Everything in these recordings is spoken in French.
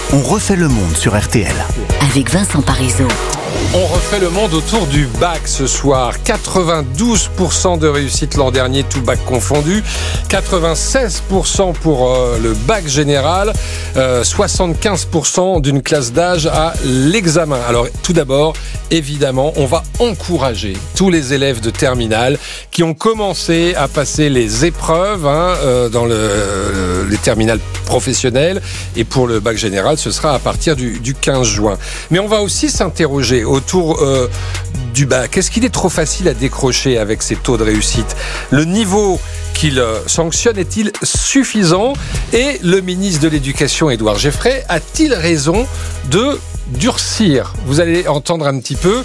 On refait le monde sur RTL. Avec Vincent Parisot. On refait le monde autour du bac ce soir. 92% de réussite l'an dernier, tout bac confondu. 96% pour le bac général. 75% d'une classe d'âge à l'examen. Alors tout d'abord, évidemment, on va encourager tous les élèves de terminale qui ont commencé à passer les épreuves dans les terminales professionnelles. Et pour le bac général, ce sera à partir du 15 juin. Mais on va aussi s'interroger autour du bac. Est-ce qu'il est trop facile à décrocher avec ces taux de réussite ? Le niveau qu'il sanctionne est-il suffisant ? Et le ministre de l'Éducation, Édouard Geffray, a-t-il raison de durcir ? Vous allez entendre un petit peu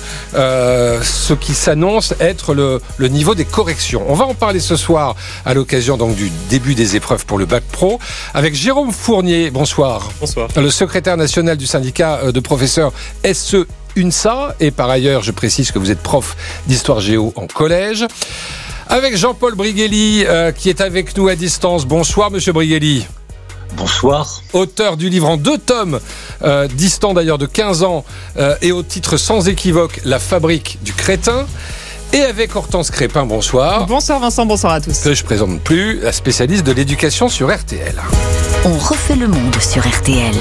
ce qui s'annonce être le niveau des corrections. On va en parler ce soir à l'occasion donc du début des épreuves pour le bac pro avec Jérôme Fournier. Bonsoir. Bonsoir. Le secrétaire national du syndicat de professeurs SE UNSA, et par ailleurs, je précise que vous êtes prof d'histoire géo en collège. Avec Jean-Paul Briguelli, qui est avec nous à distance. Bonsoir, monsieur Briguelli. Bonsoir. Auteur du livre en 2 tomes, distant d'ailleurs de 15 ans, et au titre sans équivoque, La fabrique du crétin. Et avec Hortense Crépin, bonsoir. Bonsoir Vincent, bonsoir à tous. Que je présente plus, la spécialiste de l'éducation sur RTL. On refait le monde sur RTL.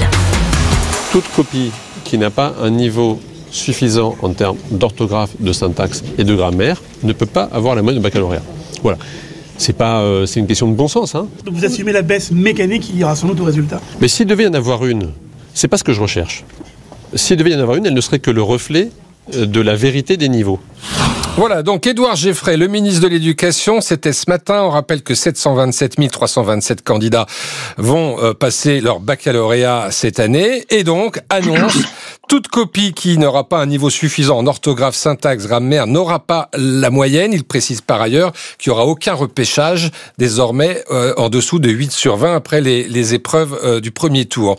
Toute copie qui n'a pas un niveau suffisant en termes d'orthographe, de syntaxe et de grammaire ne peut pas avoir la moyenne de baccalauréat. Voilà. C'est une question de bon sens. Donc vous assumez la baisse mécanique qui ira sans doute au résultat. Mais s'il devait y en avoir une, c'est pas ce que je recherche. S'il devait y en avoir une, elle ne serait que le reflet de la vérité des niveaux. Voilà, donc Édouard Geffray, le ministre de l'Éducation, c'était ce matin. On rappelle que 727 327 candidats vont passer leur baccalauréat cette année et donc annonce toute copie qui n'aura pas un niveau suffisant en orthographe, syntaxe, grammaire n'aura pas la moyenne. Il précise par ailleurs qu'il n'y aura aucun repêchage désormais en dessous de 8 sur 20 après les épreuves du premier tour.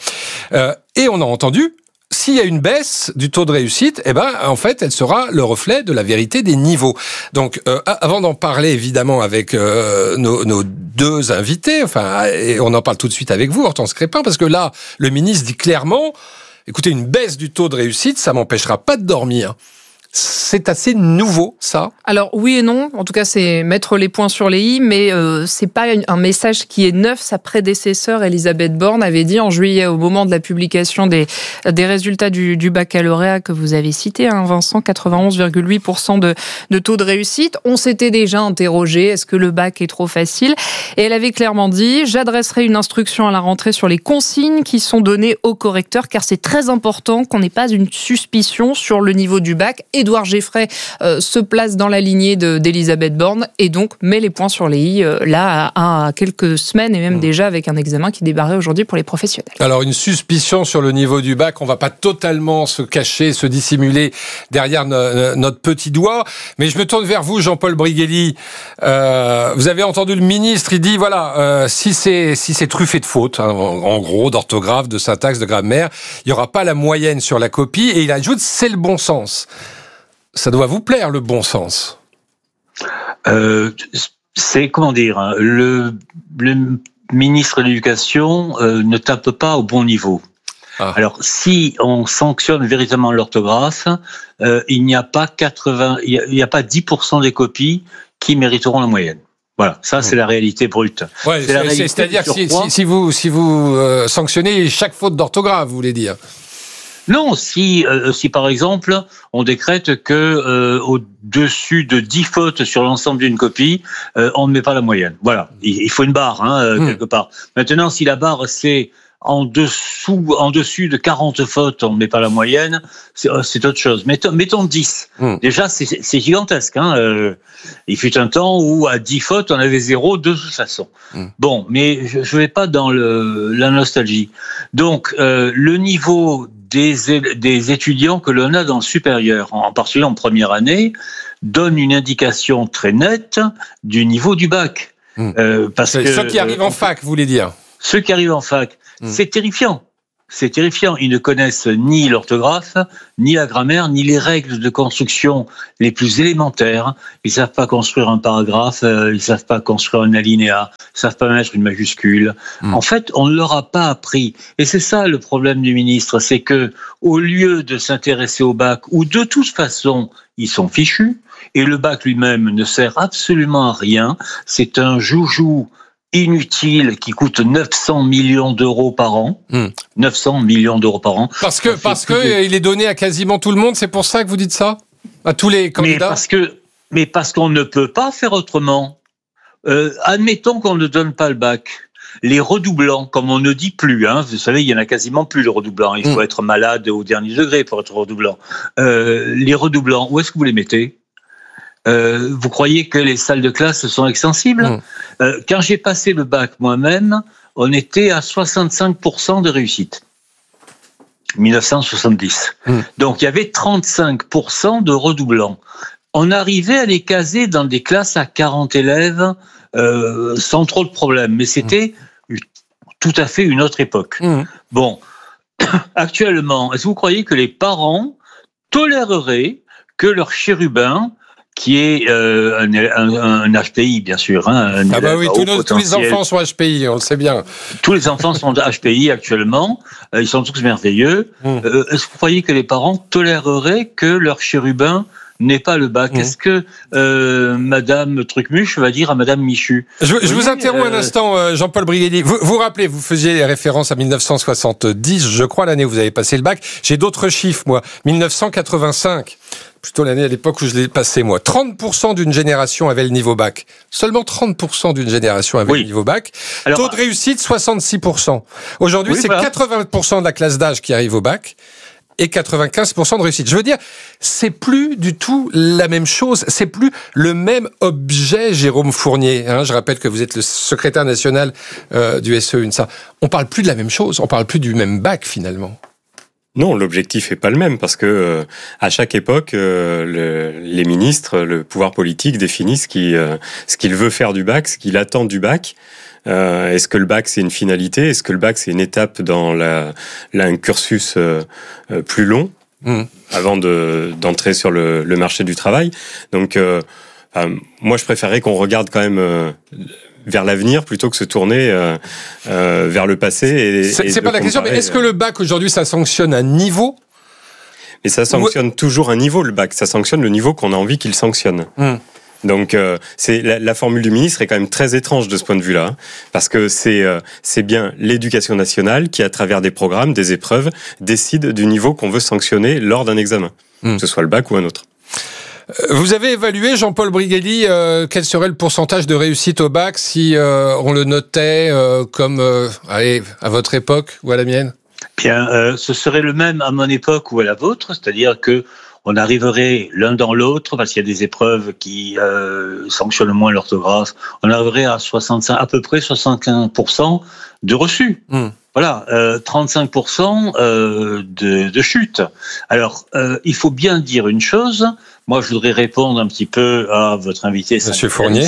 Et on a entendu, s'il y a une baisse du taux de réussite, en fait, elle sera le reflet de la vérité des niveaux. Donc, avant d'en parler évidemment avec nos 2 invités, et on en parle tout de suite avec vous, Hortense Crépin, parce que là, le ministre dit clairement, écoutez, une baisse du taux de réussite, ça m'empêchera pas de dormir. C'est assez nouveau, ça. Alors oui et non, en tout cas c'est mettre les points sur les i, mais c'est pas un message qui est neuf. Sa prédécesseur Elisabeth Borne avait dit en juillet au moment de la publication des résultats du baccalauréat que vous avez cité, Vincent, 91,8% de taux de réussite. On s'était déjà interrogé, est-ce que le bac est trop facile ? Et elle avait clairement dit, j'adresserai une instruction à la rentrée sur les consignes qui sont données aux correcteurs, car c'est très important qu'on n'ait pas une suspicion sur le niveau du bac. Édouard Geffray se place dans la lignée d'Elisabeth Borne et donc met les points sur les i là à quelques semaines et même déjà avec un examen qui débarrait aujourd'hui pour les professionnels. Alors une suspicion sur le niveau du bac, on va pas totalement se cacher, se dissimuler derrière notre petit doigt, mais je me tourne vers vous, Jean-Paul Briguelli. Vous avez entendu le ministre, il dit voilà, si c'est truffé de fautes, en gros d'orthographe, de syntaxe, de grammaire, il y aura pas la moyenne sur la copie et il ajoute c'est le bon sens. Ça doit vous plaire, le bon sens. C'est, le ministre de l'Éducation ne tape pas au bon niveau. Ah. Alors, si on sanctionne véritablement l'orthographe, il n'y a pas 10% des copies qui mériteront la moyenne. Voilà, ça c'est la réalité brute. Ouais, c'est-à-dire que si vous sanctionnez chaque faute d'orthographe, vous voulez dire ? Non, si par exemple on décrète que au-dessus de 10 fautes sur l'ensemble d'une copie, on ne met pas la moyenne. Voilà, il faut une barre quelque part. Maintenant, si la barre c'est en dessus de 40 fautes, on ne met pas la moyenne, c'est autre chose. Mettons 10. Déjà, c'est gigantesque. Il fut un temps où à 10 fautes, on avait 0 de toute façon. Bon, mais je ne vais pas dans la nostalgie. Donc, le niveau des étudiants que l'on a dans le supérieur, en particulier en première année, donne une indication très nette du niveau du bac. Parce que ceux qui arrivent en fac, vous voulez dire ? Ceux qui arrivent en fac, c'est terrifiant. C'est terrifiant. Ils ne connaissent ni l'orthographe, ni la grammaire, ni les règles de construction les plus élémentaires. Ils savent pas construire un paragraphe, ils savent pas construire un alinéa, ils savent pas mettre une majuscule. En fait, on ne leur a pas appris. Et c'est ça le problème du ministre, c'est que au lieu de s'intéresser au bac, où de toute façon ils sont fichus, et le bac lui-même ne sert absolument à rien, c'est un joujou inutile qui coûte 900 millions d'euros par an. 900 millions d'euros par an. Parce que il est donné à quasiment tout le monde, c'est pour ça que vous dites ça? À tous les candidats? Mais parce qu'on ne peut pas faire autrement. Admettons qu'on ne donne pas le bac. Les redoublants, comme on ne dit plus, vous savez, il y en a quasiment plus de redoublants. Il faut être malade au dernier degré pour être redoublant. Les redoublants, où est-ce que vous les mettez? Vous croyez que les salles de classe sont extensibles? Quand j'ai passé le bac moi-même, on était à 65% de réussite. 1970. Donc il y avait 35% de redoublants. On arrivait à les caser dans des classes à 40 élèves sans trop de problèmes, mais c'était tout à fait une autre époque. Bon, actuellement, est-ce que vous croyez que les parents toléreraient que leur chérubin, qui est un HPI, bien sûr. Oui, tous les enfants sont HPI, on le sait bien. Tous les enfants sont HPI actuellement, ils sont tous merveilleux. Est-ce que vous croyez que les parents toléreraient que leur chérubin n'ait pas le bac? Est-ce que Madame Trucmuche va dire à Madame Michu? Je vous interromps un instant, Jean-Paul Brigelli. Vous vous rappelez, vous faisiez référence à 1970, je crois, l'année où vous avez passé le bac. J'ai d'autres chiffres, moi. 1985. Plutôt l'année à l'époque où je l'ai passé, moi. 30% d'une génération avait le niveau bac. Seulement 30% d'une génération avait le niveau bac. Alors, taux de réussite, 66%. Aujourd'hui, c'est 80% de la classe d'âge qui arrive au bac et 95% de réussite. Je veux dire, c'est plus du tout la même chose. C'est plus le même objet, Jérôme Fournier. Je rappelle que vous êtes le secrétaire national du SE-UNSA. On parle plus de la même chose. On parle plus du même bac, finalement. Non, l'objectif est pas le même parce que à chaque époque, les ministres, le pouvoir politique définit ce qu'il veut faire du bac, ce qu'il attend du bac. Est-ce que le bac c'est une finalité? Est-ce que le bac c'est une étape dans un cursus plus long avant d'entrer sur le marché du travail? Donc, moi, je préférerais qu'on regarde quand même vers l'avenir plutôt que se tourner vers le passé. C'est pas la question, mais est-ce que le bac aujourd'hui ça sanctionne un niveau? Et ça sanctionne toujours un niveau, le bac. Ça sanctionne le niveau qu'on a envie qu'il sanctionne. Donc c'est la formule du ministre est quand même très étrange de ce point de vue-là, parce que c'est bien l'éducation nationale qui, à travers des programmes, des épreuves, décide du niveau qu'on veut sanctionner lors d'un examen, que ce soit le bac ou un autre. Vous avez évalué, Jean-Paul Brigelli, quel serait le pourcentage de réussite au bac si on le notait comme à votre époque ou à la mienne? Bien, ce serait le même à mon époque ou à la vôtre, c'est-à-dire que on arriverait l'un dans l'autre, parce qu'il y a des épreuves qui sanctionnent moins l'orthographe, on arriverait à peu près 65% de reçus. Voilà, 35% de chute. Alors, il faut bien dire une chose. Moi, je voudrais répondre un petit peu à votre invité, Monsieur Fournier.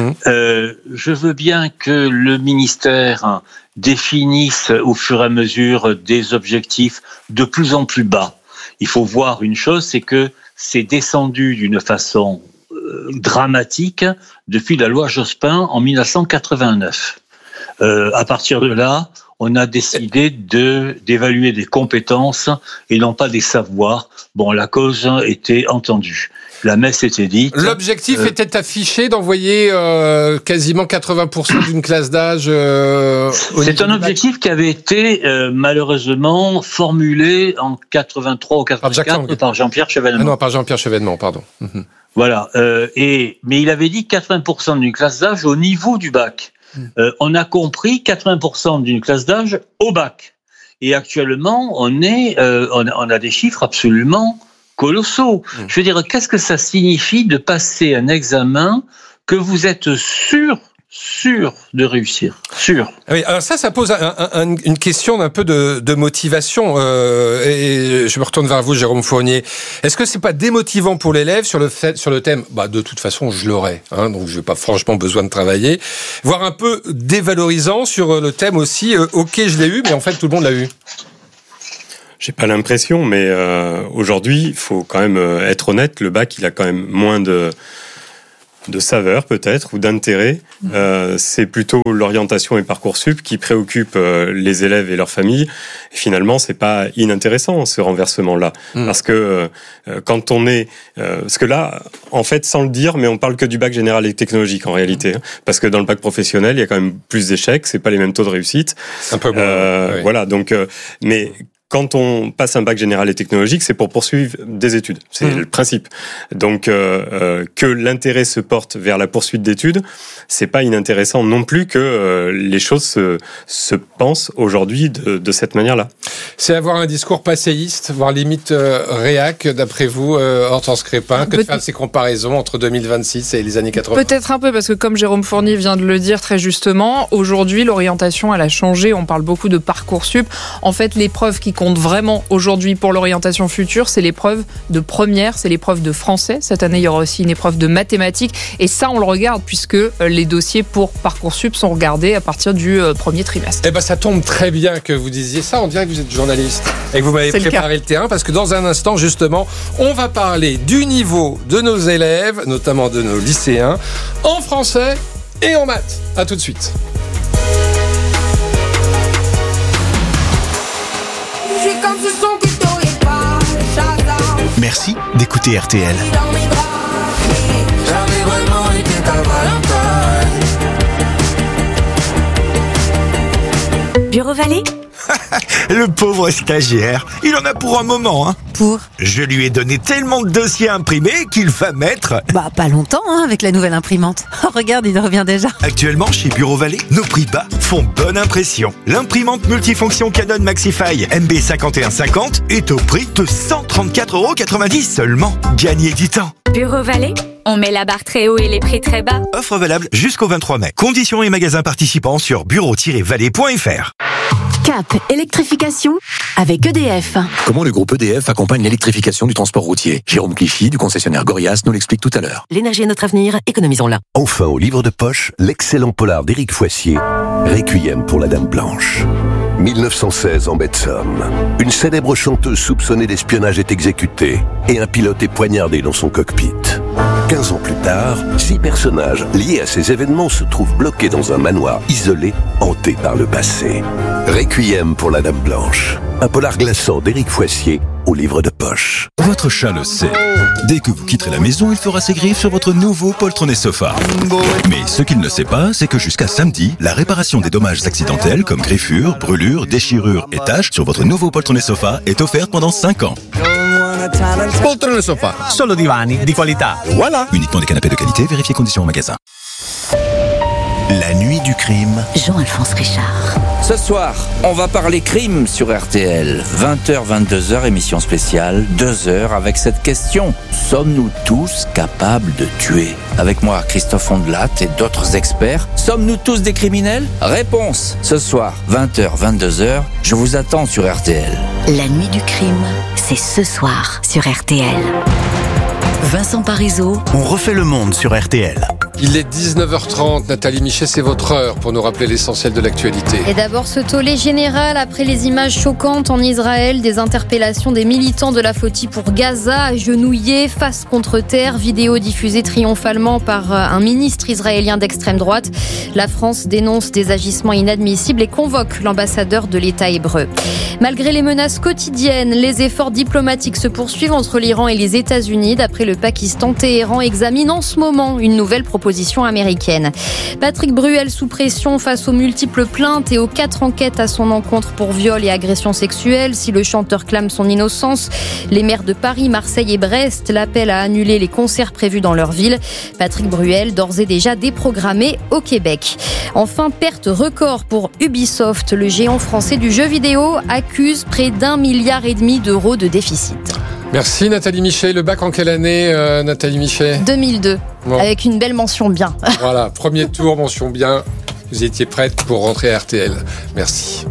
Je veux bien que le ministère définisse au fur et à mesure des objectifs de plus en plus bas. Il faut voir une chose, c'est que c'est descendu d'une façon dramatique depuis la loi Jospin en 1989. À partir de là, on a décidé d'évaluer des compétences et non pas des savoirs. Bon, la cause était entendue. La messe était dite. L'objectif était affiché d'envoyer quasiment 80% d'une classe d'âge. C'est un objectif qui avait été malheureusement formulé en 83 ou 84 par Jean-Pierre Chevènement. Non, par Jean-Pierre Chevènement, pardon. Voilà. Mais il avait dit 80% d'une classe d'âge au niveau du bac. On a compris 80% d'une classe d'âge au bac. Et actuellement, on a des chiffres absolument colossaux. Je veux dire, qu'est-ce que ça signifie de passer un examen que vous êtes sûr de réussir? Sûr. Oui, alors ça pose une question d'un peu de motivation. Et je me retourne vers vous, Jérôme Fournier. Est-ce que c'est pas démotivant pour l'élève sur le thème? De toute façon, je l'aurai, donc je n'ai pas franchement besoin de travailler. Voire un peu dévalorisant sur le thème aussi. Ok, je l'ai eu, mais en fait, tout le monde l'a eu. J'ai pas l'impression, mais aujourd'hui, il faut quand même être honnête, le bac, il a quand même moins de saveur peut-être, ou d'intérêt. C'est plutôt l'orientation et Parcoursup qui préoccupent les élèves et leurs familles. Et finalement, c'est pas inintéressant, ce renversement-là. Parce que quand on est... parce que là, en fait, sans le dire, mais on parle que du bac général et technologique en réalité. Parce que dans le bac professionnel, il y a quand même plus d'échecs, c'est pas les mêmes taux de réussite. Un peu moins. Oui. Voilà, donc... mais... Quand on passe un bac général et technologique, c'est pour poursuivre des études. C'est le principe. Donc, que l'intérêt se porte vers la poursuite d'études, c'est pas inintéressant non plus que les choses se pensent aujourd'hui de cette manière-là. C'est avoir un discours passéiste, voire limite réac, d'après vous, Hortense Crépin, que de faire ces comparaisons entre 2026 et les années 80. Peut-être un peu, parce que comme Jérôme Fournier vient de le dire très justement, aujourd'hui, l'orientation, elle a changé. On parle beaucoup de Parcoursup. En fait, l'épreuve qui compte vraiment aujourd'hui pour l'orientation future, c'est l'épreuve de première, c'est l'épreuve de français. Cette année, il y aura aussi une épreuve de mathématiques. Et ça, on le regarde puisque les dossiers pour Parcoursup sont regardés à partir du premier trimestre. Eh ben, ça tombe très bien que vous disiez ça. On dirait que vous êtes journaliste et que vous m'avez préparé le terrain, parce que dans un instant, justement, on va parler du niveau de nos élèves, notamment de nos lycéens, en français et en maths. À tout de suite. Merci d'écouter RTL. Bureau Vallée? Le pauvre stagiaire, il en a pour un moment, hein. Pour? Je lui ai donné tellement de dossiers à imprimer qu'il va mettre... Pas longtemps, avec la nouvelle imprimante. Oh, regarde, il revient déjà. Actuellement, chez Bureau Vallée, nos prix bas font bonne impression. L'imprimante multifonction Canon Maxify MB5150 est au prix de 134,90€ seulement. Gagnez du temps. Bureau Vallée, on met la barre très haut et les prix très bas. Offre valable jusqu'au 23 mai. Conditions et magasins participants sur bureau-vallée.fr. Cap électrification avec EDF. Comment le groupe EDF accompagne l'électrification du transport routier? Jérôme Clichy, du concessionnaire Gorias, nous l'explique tout à l'heure. L'énergie est notre avenir, économisons-la. Enfin, au livre de poche, l'excellent polar d'Éric Foissier, Requiem pour la Dame Blanche. 1916 en Baie-de-Somme. Une célèbre chanteuse soupçonnée d'espionnage est exécutée et un pilote est poignardé dans son cockpit. 15 ans plus tard, 6 personnages liés à ces événements se trouvent bloqués dans un manoir isolé, hanté par le passé. Requiem pour la Dame Blanche. Un polar glaçant d'Éric Foissier au livre de poche. Votre chat le sait. Dès que vous quitterez la maison, il fera ses griffes sur votre nouveau poltronné sofa. Mais ce qu'il ne sait pas, c'est que jusqu'à samedi, la réparation des dommages accidentels comme griffures, brûlures, déchirures et taches sur votre nouveau poltronné sofa est offerte pendant 5 ans. Poltrone sofa, solo divani di qualità. Voilà. Uniquement des canapés de qualité, vérifiez conditions en magasin. La nuit du crime. Jean-Alphonse Richard. Ce soir, on va parler crime sur RTL. 20h, 22h, émission spéciale, 2 heures avec cette question. Sommes-nous tous capables de tuer? Avec moi, Christophe Ondelat et d'autres experts. Sommes-nous tous des criminels? Réponse, ce soir, 20h, 22h, je vous attends sur RTL. La nuit du crime, c'est ce soir sur RTL. Vincent Parisot. On refait le monde sur RTL. Il est 19h30, Nathalie Michet, c'est votre heure pour nous rappeler l'essentiel de l'actualité. Et d'abord ce tollé général après les images choquantes en Israël, des interpellations des militants de la Foti pour Gaza, agenouillés, face contre terre, vidéo diffusée triomphalement par un ministre israélien d'extrême droite. La France dénonce des agissements inadmissibles et convoque l'ambassadeur de l'État hébreu. Malgré les menaces quotidiennes, les efforts diplomatiques se poursuivent entre l'Iran et les États-Unis. D'après le Pakistan, Téhéran examine en ce moment une nouvelle proposition américaine. Patrick Bruel sous pression face aux multiples plaintes et aux 4 enquêtes à son encontre pour viol et agression sexuelle. Si le chanteur clame son innocence, les maires de Paris, Marseille et Brest l'appellent à annuler les concerts prévus dans leur ville. Patrick Bruel, d'ores et déjà déprogrammé au Québec. Enfin, perte record pour Ubisoft. Le géant français du jeu vidéo accuse près d'1,5 milliard d'euros de déficit. Merci Nathalie Michet. Le bac en quelle année, Nathalie Michet? 2002, bon. Avec une belle mention bien. Voilà, premier tour, mention bien. Vous étiez prête pour rentrer à RTL. Merci.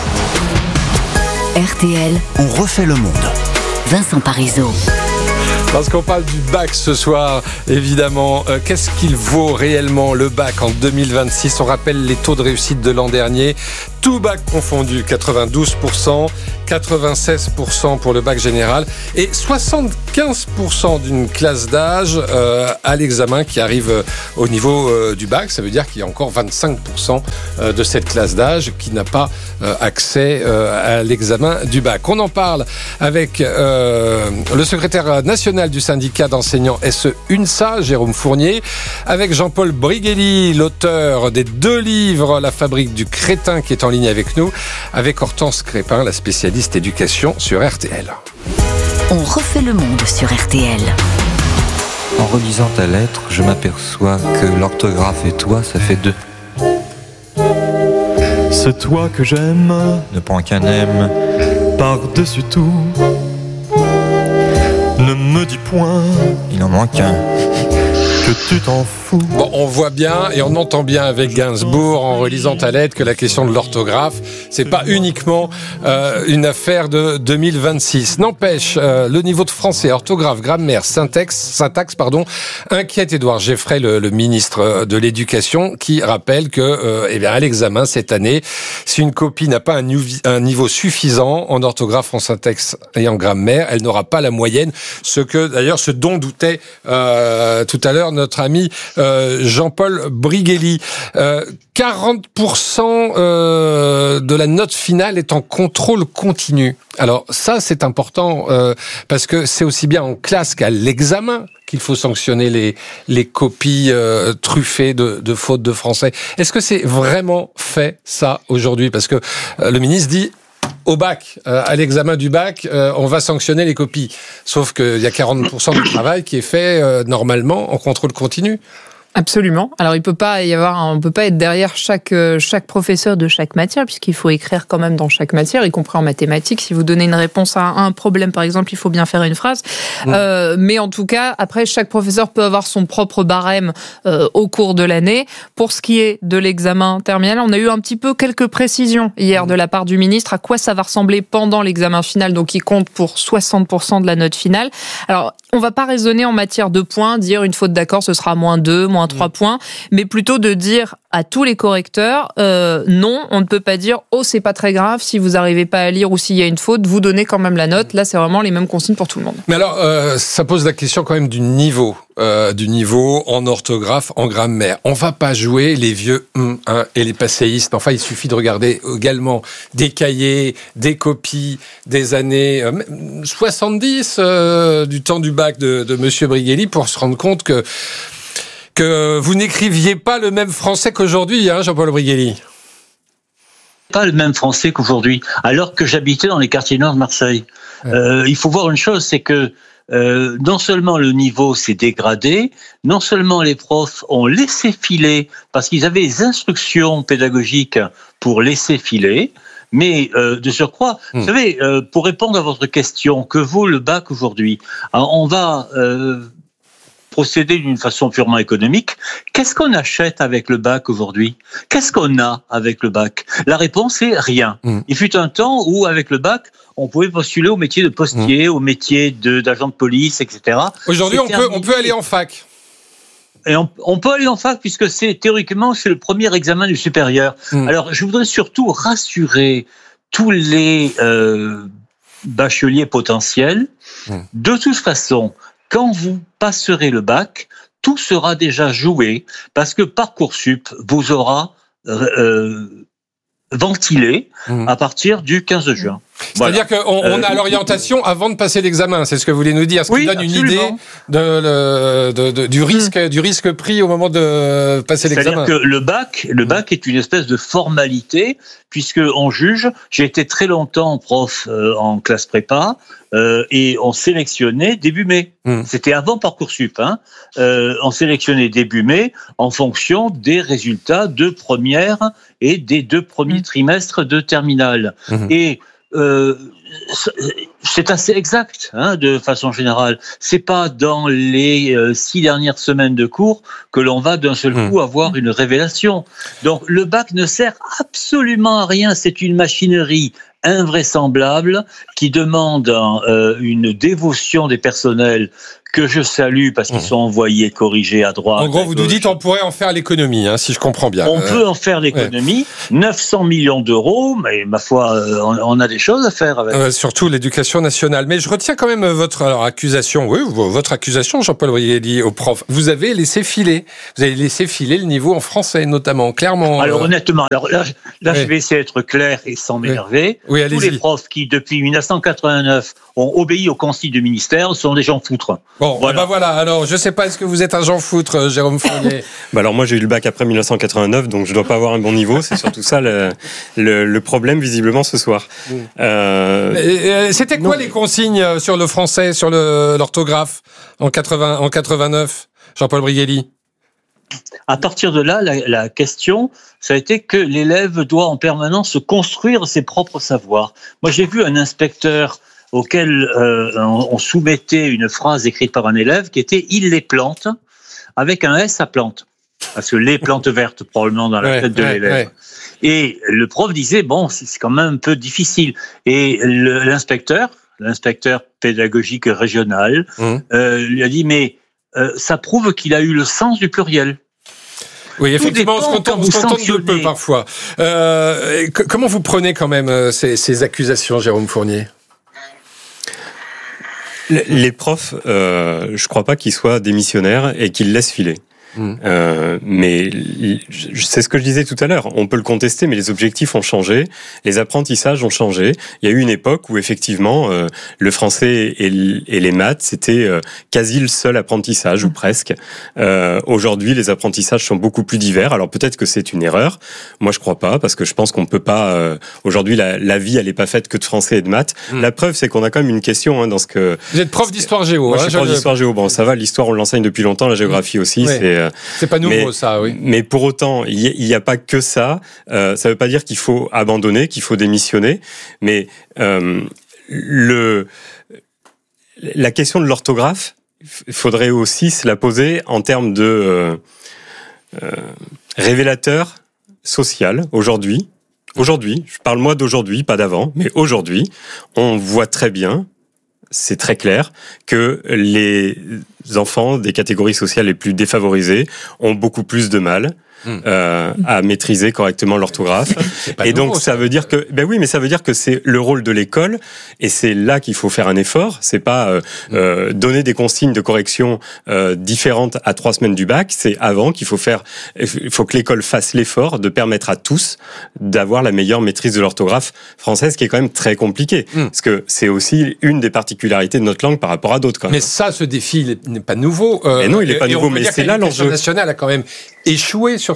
RTL. On refait le monde. Vincent Parisot. Parce qu'on parle du bac ce soir, évidemment. Qu'est-ce qu'il vaut réellement le bac en 2026? On rappelle les taux de réussite de l'an dernier. Tout bac confondu, 92%. 96% pour le bac général et 75% d'une classe d'âge à l'examen qui arrive au niveau du bac. Ça veut dire qu'il y a encore 25% de cette classe d'âge qui n'a pas accès à l'examen du bac. On en parle avec le secrétaire national du syndicat d'enseignants SE-UNSA, Jérôme Fournier, avec Jean-Paul Briguelli, l'auteur des 2 livres La fabrique du crétin qui est en ligne avec nous, avec Hortense Crépin, la spécialiste éducation sur RTL. On refait le monde sur RTL. En relisant ta lettre, je m'aperçois que l'orthographe et toi, ça fait 2. C'est toi que j'aime, Ne prends qu'un M. par-dessus tout. Ne me dis point, Il en manque un. que tu t'en fous. Bon, on voit bien et on entend bien avec Gainsbourg en relisant ta lettre que la question de l'orthographe, c'est pas uniquement une affaire de 2026. N'empêche, le niveau de français, orthographe, grammaire, syntaxe, inquiète Édouard Geffray, le ministre de l'Éducation, qui rappelle que, à l'examen cette année, si une copie n'a pas un niveau suffisant en orthographe, en syntaxe et en grammaire, elle n'aura pas la moyenne. Ce dont doutait tout à l'heure notre ami Jean-Paul Briguelli. 40% de la note finale est en contrôle continu. Alors ça, c'est important parce que c'est aussi bien en classe qu'à l'examen qu'il faut sanctionner les copies truffées de fautes de français. Est-ce que c'est vraiment fait, ça, aujourd'hui ? Parce que le ministre dit... Au bac, à l'examen du bac, on va sanctionner les copies. Sauf qu'il y a 40% du travail qui est fait normalement en contrôle continu. Absolument. Alors on peut pas être derrière chaque professeur de chaque matière, puisqu'il faut écrire quand même dans chaque matière, y compris en mathématiques. Si vous donnez une réponse à un problème, par exemple, il faut bien faire une phrase. Mais en tout cas, après, chaque professeur peut avoir son propre barème au cours de l'année. Pour ce qui est de l'examen terminal, on a eu un petit peu quelques précisions hier de la part du ministre à quoi ça va ressembler pendant l'examen final, donc il compte pour 60% de la note finale. Alors, on va pas raisonner en matière de points, dire une faute d'accord, ce sera -2, -3 points, mais plutôt de dire à tous les correcteurs, non, on ne peut pas dire, oh, c'est pas très grave, si vous n'arrivez pas à lire ou s'il y a une faute, vous donnez quand même la note. Là, c'est vraiment les mêmes consignes pour tout le monde. Mais alors, ça pose la question quand même du niveau en orthographe, en grammaire. On va pas jouer les vieux et les passéistes. Enfin, il suffit de regarder également des cahiers, des copies des années 70 du temps du bac de Monsieur Briguelli pour se rendre compte que vous n'écriviez pas le même français qu'aujourd'hui, Jean-Paul Briguelli. Pas le même français qu'aujourd'hui, alors que j'habitais dans les quartiers nord de Marseille. Il faut voir une chose, c'est que non seulement le niveau s'est dégradé, non seulement les profs ont laissé filer, parce qu'ils avaient des instructions pédagogiques pour laisser filer, mais de surcroît, vous savez, pour répondre à votre question, que vaut le bac aujourd'hui ? Alors, on va procéder d'une façon purement économique. Qu'est-ce qu'on achète avec le bac aujourd'hui ? Qu'est-ce qu'on a avec le bac ? La réponse est rien. Il fut un temps où, avec le bac, on pouvait postuler au métier de postier, au métier d'agent de police, etc. Aujourd'hui, on peut aller en fac. Et on peut aller en fac puisque théoriquement, c'est le premier examen du supérieur. Alors, je voudrais surtout rassurer tous les bacheliers potentiels. De toute façon, quand vous passerez le bac, tout sera déjà joué parce que Parcoursup vous aura ventilé à partir du 15 juin. C'est-à-dire qu'on a l'orientation avant de passer l'examen, c'est ce que vous voulez nous dire, ce qui donne une idée du risque pris au moment de passer l'examen. C'est-à-dire que le bac est une espèce de formalité, puisque on juge. J'ai été très longtemps prof en classe prépa, et on sélectionnait début mai. C'était avant Parcoursup. On sélectionnait début mai en fonction des résultats de première et des 2 premiers trimestres de terminale. Et c'est assez exact, de façon générale. C'est pas dans les 6 dernières semaines de cours que l'on va d'un seul coup avoir une révélation. Donc le bac ne sert absolument à rien. C'est une machinerie invraisemblable qui demande une dévotion des personnels que je salue parce qu'ils sont envoyés corriger à droite. En gros, vous nous dites on pourrait en faire l'économie, si je comprends bien. On peut en faire l'économie. 900 millions d'euros, mais ma foi, on a des choses à faire avec. Surtout l'éducation nationale. Mais je retiens quand même votre accusation, votre accusation, Jean-Paul Brielli, au prof. Vous avez laissé filer le niveau en français, notamment, clairement. Alors honnêtement, là je vais essayer d'être clair et sans m'énerver. Oui, tous les profs qui, depuis 1989, ont obéi aux consignes du ministère sont des gens foutres. Bon, voilà. Alors, je sais pas, est-ce que vous êtes un Jean Foutre, Jérôme Fournier? Alors moi, j'ai eu le bac après 1989, donc je dois pas avoir un bon niveau. C'est surtout ça le problème, visiblement, ce soir. C'était quoi les consignes sur le français, sur l'orthographe, en 89, Jean-Paul Brielli? À partir de là, la question, ça a été que l'élève doit en permanence construire ses propres savoirs. Moi, j'ai vu un inspecteur auquel on soumettait une phrase écrite par un élève qui était « il les plante » avec un S à plante. Parce que les plantes vertes, probablement dans la tête de l'élève. Et le prof disait, bon, c'est quand même un peu difficile. Et l'inspecteur pédagogique régional, lui a dit, mais ça prouve qu'il a eu le sens du pluriel. Oui, effectivement, on se contente de peu parfois. Comment vous prenez quand même ces accusations, Jérôme Fournier ? Les profs, je crois pas qu'ils soient démissionnaires et qu'ils laissent filer. Mais c'est ce que je disais tout à l'heure. On peut le contester, mais les objectifs ont changé, les apprentissages ont changé. Il y a eu une époque où effectivement le français et les maths c'était quasi le seul apprentissage ou presque. Aujourd'hui, les apprentissages sont beaucoup plus divers. Alors peut-être que c'est une erreur. Moi, je crois pas parce que je pense qu'on peut pas. Aujourd'hui, la vie, elle est pas faite que de français et de maths. La preuve, c'est qu'on a quand même une question dans ce que. Vous êtes prof d'histoire géo. Moi, je suis prof d'histoire géo. Bon, ça va. L'histoire, on l'enseigne depuis longtemps. La géographie aussi. C'est pas nouveau, ça, oui. Mais pour autant, il n'y a pas que ça. Ça veut pas dire qu'il faut abandonner, qu'il faut démissionner. Mais la question de l'orthographe, il faudrait aussi se la poser en termes de révélateur social. Aujourd'hui, je parle moi d'aujourd'hui, pas d'avant, mais aujourd'hui, on voit très bien, c'est très clair, que les enfants des catégories sociales les plus défavorisées ont beaucoup plus de mal à maîtriser correctement l'orthographe. Et donc ça veut dire que ça veut dire que c'est le rôle de l'école et c'est là qu'il faut faire un effort. C'est pas donner des consignes de correction différentes à 3 semaines du bac. C'est avant qu'il faut faire. Il faut que l'école fasse l'effort de permettre à tous d'avoir la meilleure maîtrise de l'orthographe française, qui est quand même très compliqué, parce que c'est aussi une des particularités de notre langue par rapport à d'autres. Quand même. Mais ça, ce défi n'est pas nouveau. Mais non, il n'est pas nouveau. Mais c'est là l'enjeu. L'éducation nationale a quand même échoué sur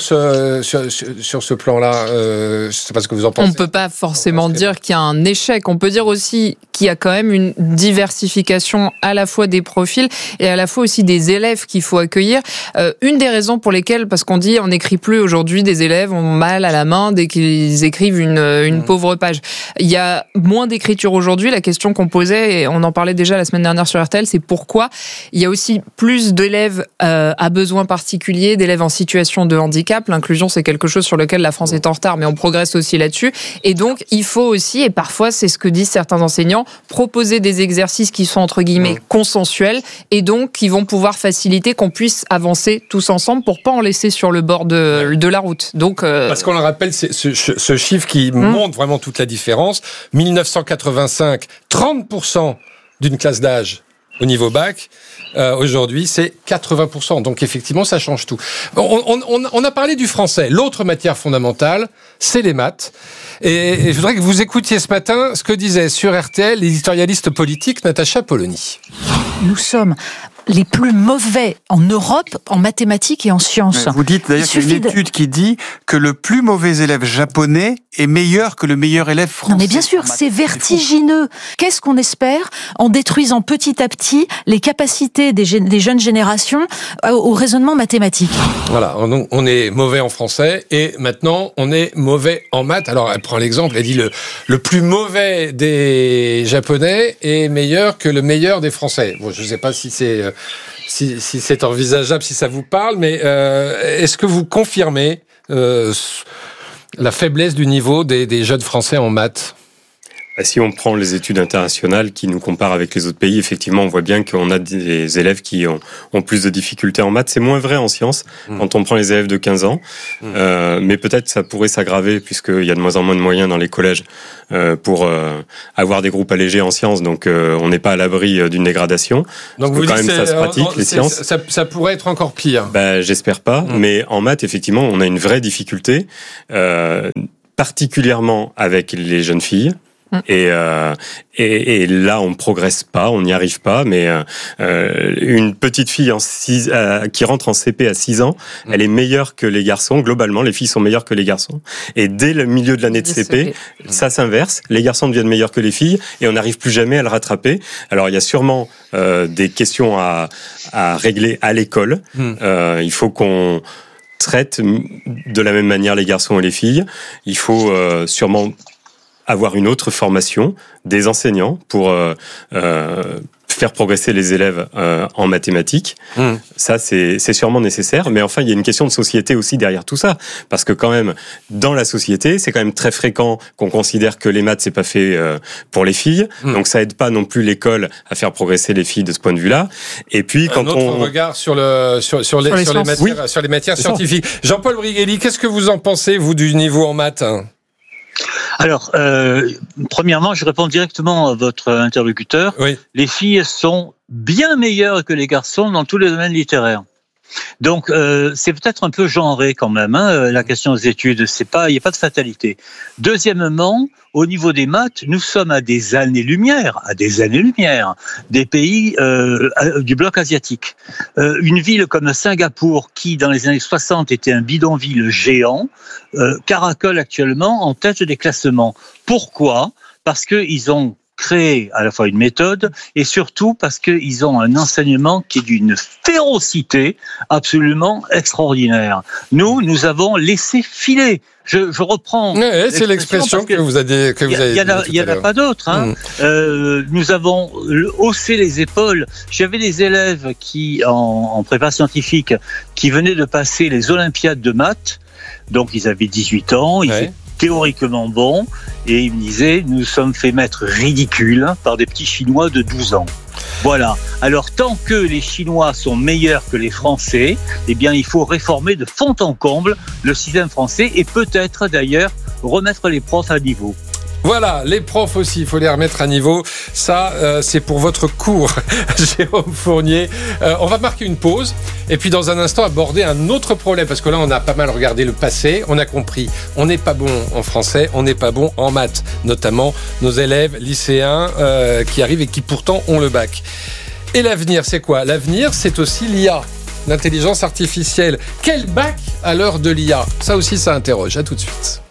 ce plan-là. Je ne sais pas ce que vous en pensez. On ne peut pas forcément dire qu'il y a un échec. On peut dire aussi qu'il y a quand même une diversification à la fois des profils et à la fois aussi des élèves qu'il faut accueillir. Une des raisons pour lesquelles, parce qu'on dit on n'écrit plus aujourd'hui, des élèves ont mal à la main dès qu'ils écrivent une pauvre page. Il y a moins d'écriture aujourd'hui. La question qu'on posait, et on en parlait déjà la semaine dernière sur RTL, c'est pourquoi il y a aussi plus d'élèves à besoins particuliers, d'élèves en situation de handicap. L'inclusion, c'est quelque chose sur lequel la France est en retard, mais on progresse aussi là-dessus. Et donc, il faut aussi, et parfois, c'est ce que disent certains enseignants, proposer des exercices qui sont, entre guillemets, consensuels, et donc qui vont pouvoir faciliter qu'on puisse avancer tous ensemble pour pas en laisser sur le bord de la route. Donc, parce qu'on le rappelle, c'est ce chiffre qui montre vraiment toute la différence. 1985, 30% d'une classe d'âge au niveau bac. Aujourd'hui, c'est 80%. Donc, effectivement, ça change tout. On a parlé du français. L'autre matière fondamentale, c'est les maths. Et je voudrais que vous écoutiez ce matin ce que disait sur RTL l'éditorialiste politique Natacha Polony. Nous sommes les plus mauvais en Europe en mathématiques et en sciences. Vous dites d'ailleurs qu'il y a une étude qui dit que le plus mauvais élève japonais est meilleur que le meilleur élève français. Non mais bien sûr, c'est vertigineux. Qu'est-ce qu'on espère en détruisant petit à petit les capacités des jeunes générations au raisonnement mathématique? Voilà, on est mauvais en français et maintenant on est mauvais en maths. Alors elle prend l'exemple, elle dit le plus mauvais des japonais est meilleur que le meilleur des français. Bon, je ne sais pas si c'est si c'est envisageable, si ça vous parle, mais est-ce que vous confirmez la faiblesse du niveau des jeunes Français en maths? Si on prend les études internationales qui nous comparent avec les autres pays, effectivement, on voit bien qu'on a des élèves qui ont plus de difficultés en maths. C'est moins vrai en sciences quand on prend les élèves de 15 ans. Mais peut-être ça pourrait s'aggraver puisqu'il y a de moins en moins de moyens dans les collèges pour avoir des groupes allégés en sciences. Donc, on n'est pas à l'abri d'une dégradation. Donc, vous quand dites même, ça se pratique, les sciences. Ça pourrait être encore pire. J'espère pas. Mais en maths, effectivement, on a une vraie difficulté, particulièrement avec les jeunes filles. Et là, on progresse pas, on n'y arrive pas. Mais une petite fille qui rentre en CP à 6 ans, elle est meilleure que les garçons. Globalement, les filles sont meilleures que les garçons. Et dès le milieu de l'année de CP, ça s'inverse. Les garçons deviennent meilleurs que les filles et on n'arrive plus jamais à le rattraper. Alors, il y a sûrement des questions à régler à l'école. Il faut qu'on traite de la même manière les garçons et les filles. Il faut sûrement avoir une autre formation des enseignants pour faire progresser les élèves en mathématiques. Ça, c'est sûrement nécessaire. Mais enfin, il y a une question de société aussi derrière tout ça. Parce que quand même, dans la société, c'est quand même très fréquent qu'on considère que les maths, c'est pas fait pour les filles. Donc, ça aide pas non plus l'école à faire progresser les filles de ce point de vue-là. Et puis, quand on regard sur les matières scientifiques. Jean-Paul Briguelli, qu'est-ce que vous en pensez, vous, du niveau en maths ? Alors, premièrement, je réponds directement à votre interlocuteur. Oui. Les filles sont bien meilleures que les garçons dans tous les domaines littéraires. Donc, c'est peut-être un peu genré quand même, la question des études. Il n'y a pas de fatalité. Deuxièmement, au niveau des maths, nous sommes à des années-lumière des pays du bloc asiatique. Une ville comme Singapour, qui dans les années 60 était un bidonville géant, caracole actuellement en tête des classements. Pourquoi ? Parce qu'ils ont créé à la fois une méthode et surtout parce qu'ils ont un enseignement qui est d'une férocité absolument extraordinaire. Nous avons laissé filer. Je reprends. C'est l'expression que vous avez dit. Il n'y en a pas d'autre. Nous avons haussé les épaules. J'avais des élèves qui, en prépa scientifique, qui venaient de passer les Olympiades de maths. Donc, ils avaient 18 ans. Ils étaient théoriquement bons. Et ils me disaient, nous sommes fait mettre ridicules par des petits Chinois de 12 ans. Voilà. Alors, tant que les Chinois sont meilleurs que les Français, eh bien, il faut réformer de fond en comble le système français et peut-être, d'ailleurs, remettre les profs à niveau. Voilà, les profs aussi, il faut les remettre à niveau. Ça, c'est pour votre cours, Jérôme Fournier. On va marquer une pause et puis dans un instant aborder un autre problème. Parce que là, on a pas mal regardé le passé. On a compris, on n'est pas bon en français, on n'est pas bon en maths. Notamment nos élèves lycéens qui arrivent et qui pourtant ont le bac. Et l'avenir, c'est quoi ? L'avenir, c'est aussi l'IA, l'intelligence artificielle. Quel bac à l'heure de l'IA ? Ça aussi, ça interroge. À tout de suite.